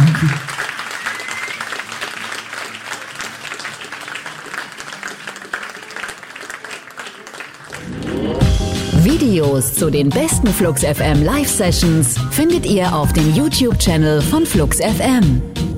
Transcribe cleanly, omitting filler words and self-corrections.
Videos zu den besten Flux FM Live Sessions findet ihr auf dem YouTube-Channel von Flux FM.